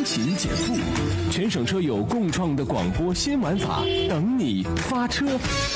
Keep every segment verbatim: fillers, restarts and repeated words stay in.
勤减负，全省车友共创的广播新玩法，等你发车。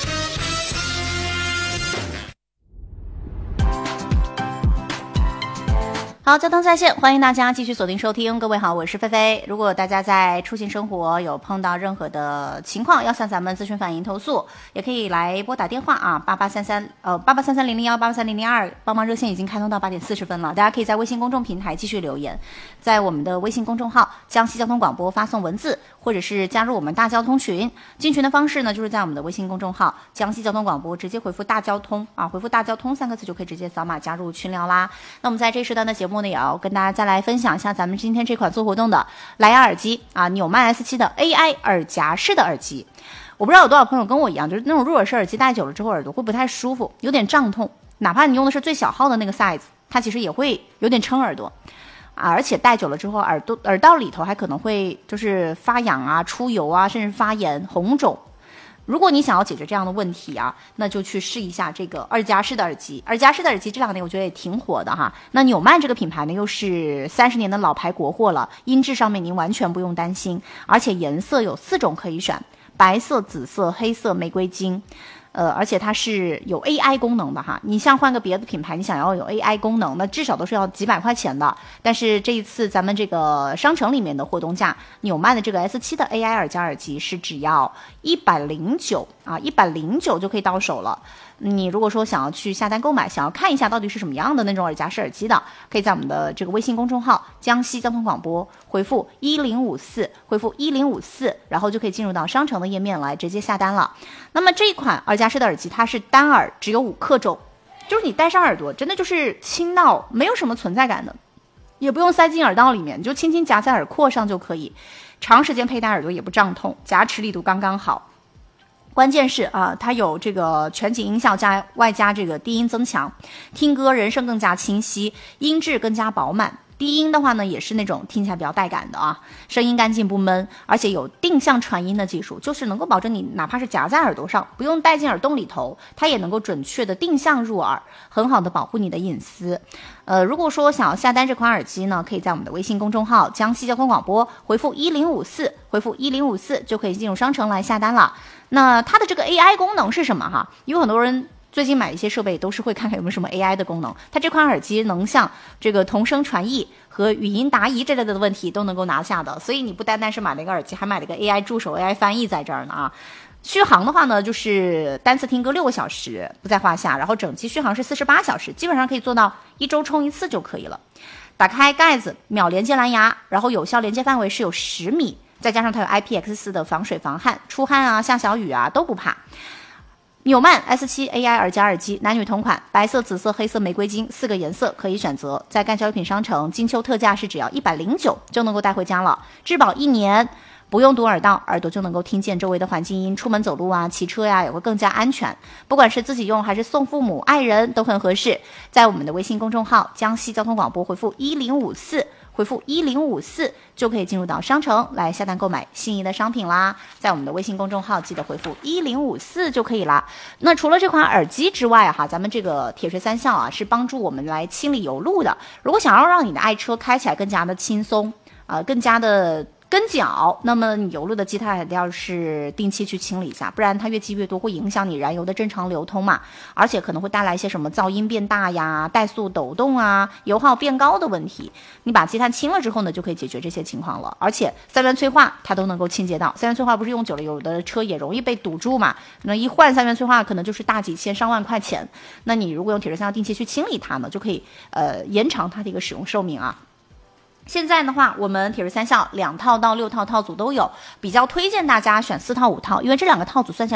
好，交通在线，欢迎大家继续锁定收听。各位好，我是菲菲。如果大家在出行生活有碰到任何的情况，要向咱们咨询反映投诉，也可以来拨打电话啊，八八三三呃八八三三零零幺八八三零零二，帮忙热线已经开通到八点四十分了。大家可以在微信公众平台继续留言，在我们的微信公众号江西交通广播发送文字，或者是加入我们大交通群。进群的方式呢，就是在我们的微信公众号江西交通广播直接回复大交通啊，回复大交通三个字就可以直接扫码加入群聊啦。那我们在这一时段的节目呢，也要跟大家再来分享一下咱们今天这款做活动的蓝牙耳机啊，纽曼 S 七 的 A I 耳夹式的耳机。我不知道有多少朋友跟我一样，就是那种入耳式耳机戴久了之后耳朵会不太舒服，有点胀痛，哪怕你用的是最小号的那个 size， 它其实也会有点撑耳朵啊，而且戴久了之后耳朵耳道里头还可能会就是发痒啊、出油啊，甚至发炎、红肿。如果你想要解决这样的问题啊，那就去试一下这个耳夹式的耳机。耳夹式的耳机这两年我觉得也挺火的哈。那纽曼这个品牌呢，又是三十年的老牌国货了，音质上面您完全不用担心，而且颜色有四种可以选，白色、紫色、黑色、玫瑰金。呃，而且它是有 A I 功能的哈，你像换个别的品牌，你想要有 A I 功能，那至少都是要几百块钱的。但是这一次咱们这个商城里面的活动价，纽曼的这个 S 七 的 A I 耳夹耳机是只要一百零九啊，一百零九就可以到手了。你如果说想要去下单购买，想要看一下到底是什么样的那种耳夹式耳机的，可以在我们的这个微信公众号江西交通广播回复一零五四，回复一零五四，然后就可以进入到商城的页面来直接下单了。那么这一款耳夹式的耳机它是单耳，只有五克重，就是你戴上耳朵真的就是轻到没有什么存在感的，也不用塞进耳道里面，你就轻轻夹在耳廓上就可以，长时间佩戴耳朵也不胀痛，夹持力度刚刚好。关键是啊，它有这个全景音效加外加这个低音增强，听歌人声更加清晰，音质更加饱满。低音的话呢，也是那种听起来比较带感的啊，声音干净不闷，而且有定向传音的技术，就是能够保证你哪怕是夹在耳朵上，不用带进耳洞里头，它也能够准确的定向入耳，很好的保护你的隐私。呃，如果说想要下单这款耳机呢，可以在我们的微信公众号江西交通广播回复一零五四，回复一零五四就可以进入商城来下单了。那它的这个 A I 功能是什么哈？有很多人最近买一些设备都是会看看有没有什么 A I 的功能，它这款耳机能像这个同声传译和语音答疑这类的问题都能够拿下的，所以你不单单是买了一个耳机，还买了一个 A I 助手 A I 翻译在这儿呢啊。续航的话呢，就是单次听歌六个小时不在话下，然后整机续航是四十八小时，基本上可以做到一周充一次就可以了。打开盖子，秒连接蓝牙，然后有效连接范围是有十米，再加上它有 I P X 四 的防水防汗，出汗啊下小雨啊都不怕。纽曼 S 七 A I 耳夹耳机男女同款，白色、紫色、黑色、玫瑰金四个颜色可以选择，在赣交易品商城金秋特价是只要一百零九就能够带回家了，质保一年，不用堵耳道，耳朵就能够听见周围的环境音，出门走路啊骑车呀也会更加安全，不管是自己用还是送父母爱人都很合适。在我们的微信公众号江西交通广播回复一零五四，回复一零五四就可以进入到商城来下单购买心仪的商品啦。在我们的微信公众号记得回复一零五四就可以啦。那除了这款耳机之外哈，咱们这个铁锤三效啊是帮助我们来清理油路的。如果想要让你的爱车开起来更加的轻松啊、呃，更加的跟脚，那么你油路的积碳还要是定期去清理一下，不然它越积越多会影响你燃油的正常流通嘛，而且可能会带来一些什么噪音变大呀、怠速抖动啊、油耗变高的问题。你把积碳清了之后呢，就可以解决这些情况了。而且三元催化它都能够清洁到，三元催化不是用久了有的车也容易被堵住嘛，那一换三元催化可能就是大几千上万块钱，那你如果用铁锤三效定期去清理它呢，就可以呃延长它的一个使用寿命啊。现在的话，我们铁锤三效两套到六套套组都有，比较推荐大家选四套五套，因为这两个套组算下来